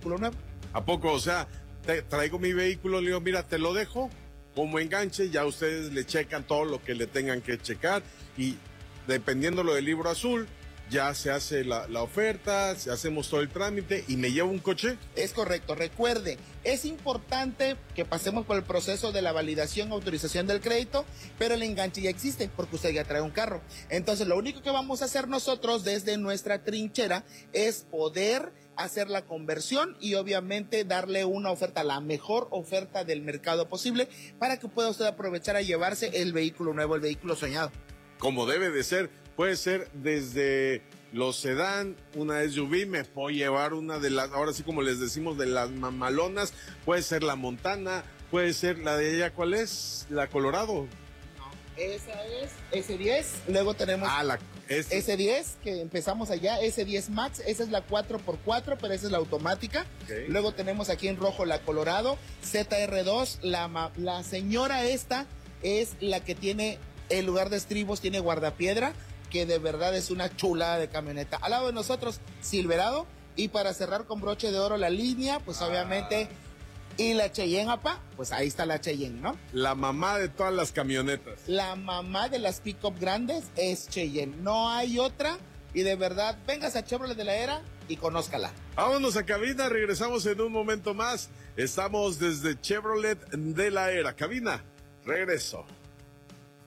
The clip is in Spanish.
vehículo nuevo. ¿A poco? O sea, traigo mi vehículo, le digo, mira, te lo dejo como enganche, ya ustedes le checan todo lo que le tengan que checar y dependiendo lo del libro azul, ya se hace la oferta, hacemos todo el trámite y me llevo un coche. Es correcto. Recuerde, es importante que pasemos por el proceso de la validación, autorización del crédito, pero el enganche ya existe porque usted ya trae un carro. Entonces, lo único que vamos a hacer nosotros desde nuestra trinchera es poder hacer la conversión y obviamente darle una oferta, la mejor oferta del mercado posible para que pueda usted aprovechar a llevarse el vehículo nuevo, el vehículo soñado. Como debe de ser, puede ser desde los sedán, una SUV, me puedo llevar una de las, ahora sí como les decimos, de las mamalonas, puede ser la Montana, puede ser la de ella, ¿cuál es? La Colorado. Esa es S10, luego tenemos S10, que empezamos allá, S10 Max, esa es la 4x4, pero esa es la automática. Okay. Luego tenemos aquí en rojo la Colorado, ZR2, la señora esta es la que tiene el lugar de estribos, tiene guardapiedra, que de verdad es una chulada de camioneta. Al lado de nosotros, Silverado, y para cerrar con broche de oro la línea, pues obviamente... Y la Cheyenne, apa, pues ahí está la Cheyenne, ¿no? La mamá de todas las camionetas. La mamá de las pick-up grandes es Cheyenne. No hay otra. Y de verdad, vengas a Chevrolet de la Era y conózcala. Vámonos a cabina, regresamos en un momento más. Estamos desde Chevrolet de la Era. Cabina, regreso.